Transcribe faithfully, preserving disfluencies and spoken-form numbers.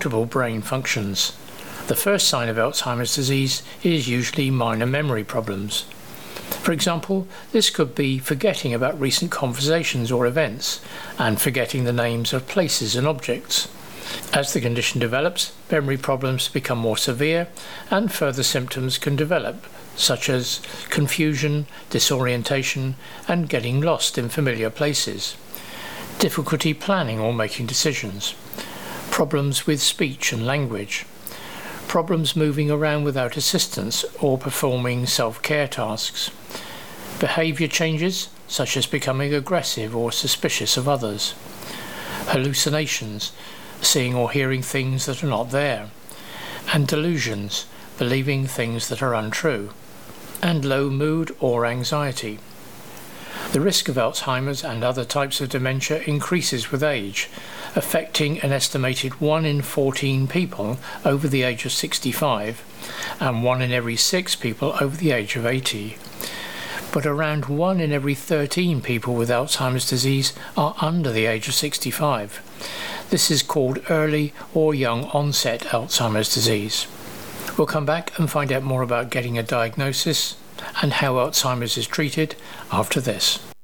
multiple brain functions. The first sign of Alzheimer's disease is usually minor memory problems. For example, this could be forgetting about recent conversations or events and forgetting the names of places and objects. As the condition develops, memory problems become more severe and further symptoms can develop, such as confusion, disorientation, and getting lost in familiar places, difficulty planning or making decisions, problems with speech and language, problems moving around without assistance or performing self-care tasks, behaviour changes such as becoming aggressive or suspicious of others, hallucinations, seeing or hearing things that are not there, and delusions, believing things that are untrue, and low mood or anxiety. The risk of Alzheimer's and other types of dementia increases with age, affecting an estimated one in fourteen people over the age of sixty-five and one in every six people over the age of eighty. But around one in every thirteen people with Alzheimer's disease are under the age of sixty-five. This is called early or young onset Alzheimer's disease. We'll come back and find out more about getting a diagnosis and how Alzheimer's is treated after this.